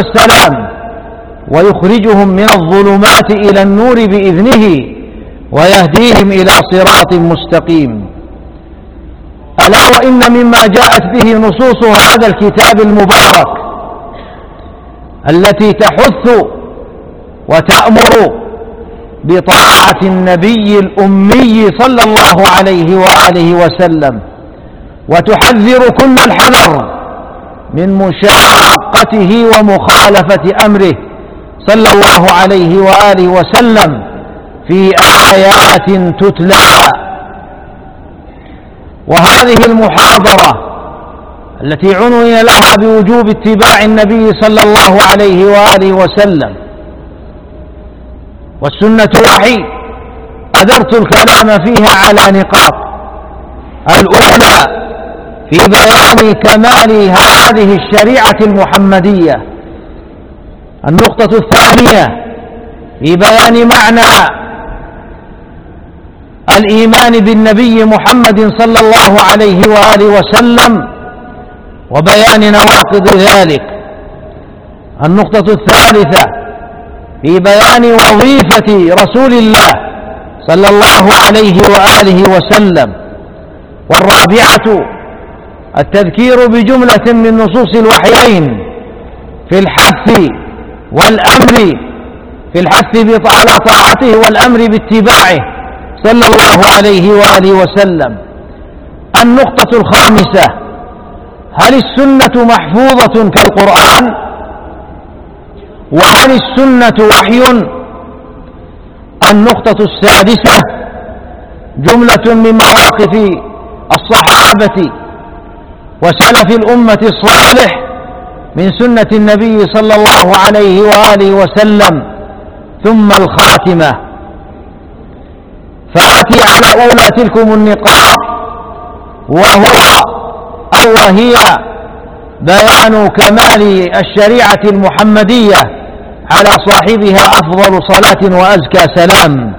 والسلام ويخرجهم من الظلمات إلى النور بإذنه ويهديهم إلى صراط مستقيم. ألا وإن مما جاءت به نصوص هذا الكتاب المبارك التي تحث وتأمر بطاعة النبي الأمي صلى الله عليه وآله وسلم، وتحذر كل الحذر من مشاقته ومخالفة أمره صلى الله عليه وآله وسلم في آيات تتلى. وهذه المحاضرة التي عنون لها بوجوب اتباع النبي صلى الله عليه وآله وسلم والسنة وحي، أدرت الكلام فيها على نقاط. الأولى في بيان كمال هذه الشريعة المحمدية. النقطة الثانية في بيان معنى الإيمان بالنبي محمد صلى الله عليه وآله وسلم وبيان نواقض ذلك. النقطة الثالثة في بيان وظيفة رسول الله صلى الله عليه وآله وسلم. والرابعة التذكير بجملة من نصوص الوحيين في الحث والأمر، في الحث على طاعته والأمر باتباعه صلى الله عليه وآله وسلم. النقطة الخامسة: هل السنة محفوظة كالقرآن؟ وهل السنة وحي؟ النقطة السادسة: جملة من مواقف الصحابة وسلف الأمة الصالح من سنة النبي صلى الله عليه وآله وسلم. ثم الخاتمة، فآتي على أولى تلكم النقاط، وهي بيان كمال الشريعة المحمدية على صاحبها أفضل صلاة وأزكى سلام.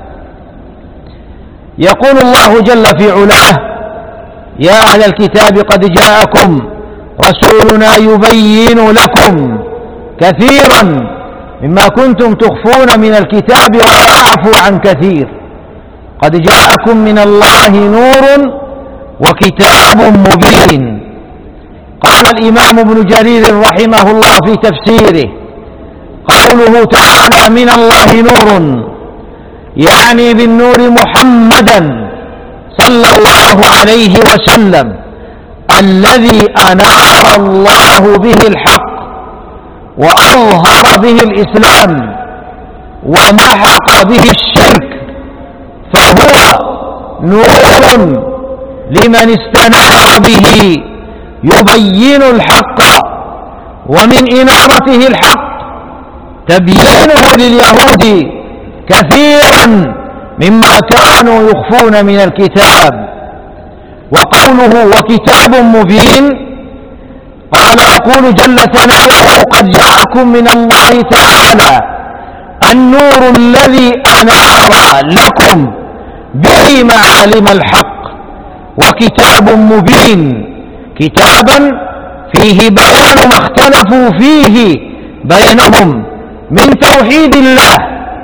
يقول الله جل في علاه: يا أهل الكتاب قد جاءكم رسولنا يبين لكم كثيرا مما كنتم تخفون من الكتاب ويعفو عن كثير، قد جاءكم من الله نور وكتاب مبين. قال الإمام ابن جرير رحمه الله في تفسيره: قوله تعالى من الله نور يعني بالنور محمدا صلى الله عليه وسلم الذي أنار الله به الحق وأظهر به الإسلام ومحق به الشرك، فهو نور لمن استنار به يبين الحق، ومن إنارته الحق تبيينه لليهود كثيرا مما كانوا يخفون من الكتاب. وقوله وكتاب مبين، قال يقول جل ثناؤه: قد جاءكم من الله تعالى النور الذي أنار لكم به معالم الحق، وكتاب مبين كتابا فيه بيان ما اختلفوا فيه بينهم من توحيد الله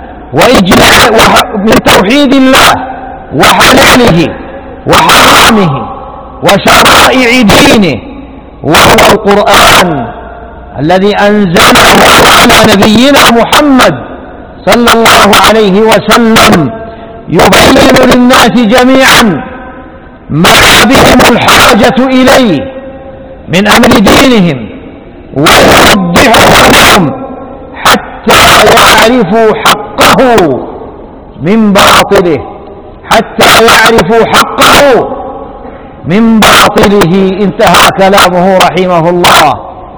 من توحيد الله وحلاله وحرامه وشرائع دينه، وهو القرآن الذي أنزله على نبينا محمد صلى الله عليه وسلم، يبين للناس جميعا ما بهم الحاجة إليه من أمر دينهم، ويوضحه لهم حتى يعرفوا حقه من باطله، حتى يعرفوا حقه من باطله. انتهى كلامه رحمه الله.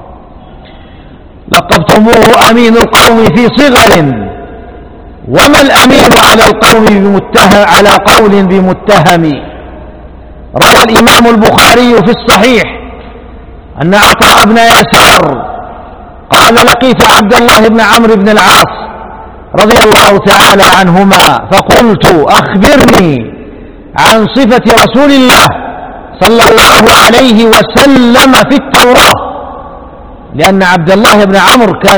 لقبتموه أمين القوم في صغر، وما الأمين على القوم على قول بمتهم. روى الإمام البخاري في الصحيح أن عطاء بن يسار قال: لقيت عبد الله بن عمرو بن العاص رضي الله تعالى عنهما فقلت: أخبرني عن صفة رسول الله صلى الله عليه وسلم في التوراة، لأن عبد الله بن عمرو كان